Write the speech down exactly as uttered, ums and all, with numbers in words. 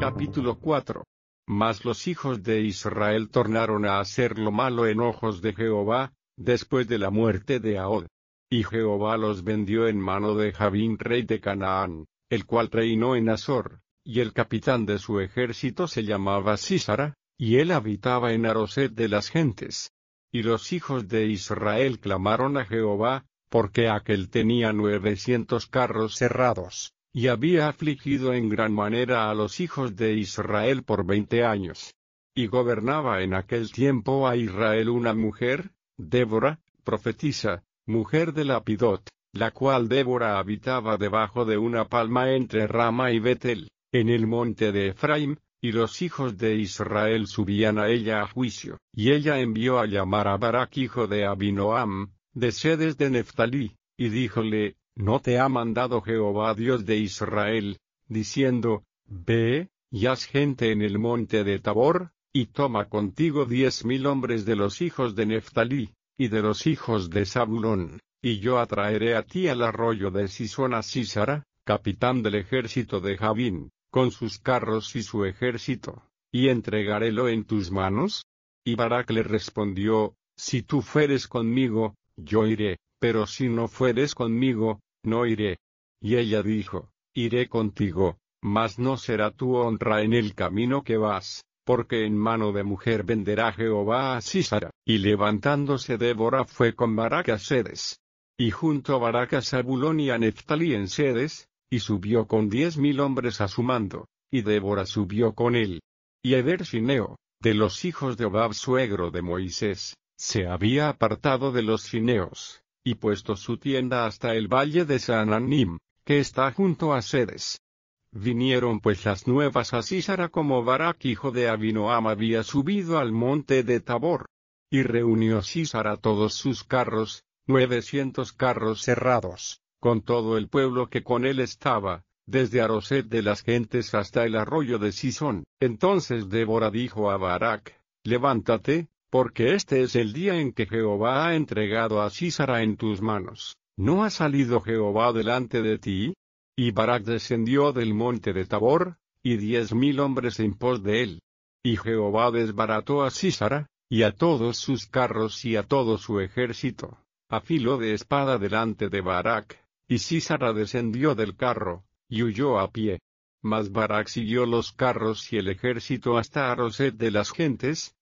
Capítulo cuatro. Mas los hijos de Israel tornaron a hacer lo malo en ojos de Jehová, después de la muerte de Ahod. Y Jehová los vendió en mano de Jabín rey de Canaán, el cual reinó en Azor, y el capitán de su ejército se llamaba Sísara, y él habitaba en Aroset de las gentes. Y los hijos de Israel clamaron a Jehová, porque aquel tenía nuevecientos carros cerrados, y había afligido en gran manera a los hijos de Israel por veinte años. Y gobernaba en aquel tiempo a Israel una mujer, Débora, profetisa, mujer de Lapidot, la cual Débora habitaba debajo de una palma entre Rama y Betel, en el monte de Efraim, y los hijos de Israel subían a ella a juicio. Y ella envió a llamar a Barak hijo de Abinoam, de Sedes de Neftalí, y díjole, ¿no te ha mandado Jehová Dios de Israel, diciendo, ve, y haz gente en el monte de Tabor, y toma contigo diez mil hombres de los hijos de Neftalí, y de los hijos de Zabulón, y yo atraeré a ti al arroyo de Sisón a Sísara, capitán del ejército de Jabín, con sus carros y su ejército, y entregarélo en tus manos? Y Barak le respondió, si tú fueres conmigo, yo iré, pero si no fueres conmigo, no iré. Y ella dijo, iré contigo, mas no será tu honra en el camino que vas, porque en mano de mujer venderá Jehová a Sísara. Y levantándose Débora fue con Barak a Sedes. Y junto a Barak a Zabulón y a Neftalí en Sedes, y subió con diez mil hombres a su mando, y Débora subió con él. Y Eber-Sineo, de los hijos de Obab suegro de Moisés, se había apartado de los cineos, y puesto su tienda hasta el valle de Saananim, que está junto a Sedes. Vinieron pues las nuevas a Sísara como Barak hijo de Abinoam había subido al monte de Tabor. Y reunió Sísara todos sus carros, nuevecientos carros cerrados, con todo el pueblo que con él estaba, desde Aroset de las gentes hasta el arroyo de Sisón. Entonces Débora dijo a Barak, levántate, porque este es el día en que Jehová ha entregado a Sísara en tus manos. ¿No ha salido Jehová delante de ti? Y Barak descendió del monte de Tabor, y diez mil hombres en pos de él. Y Jehová desbarató a Sísara, y a todos sus carros y a todo su ejército, a filo de espada delante de Barak, y Sísara descendió del carro, y huyó a pie. Mas Barak siguió los carros y el ejército hasta Aroset de las gentes,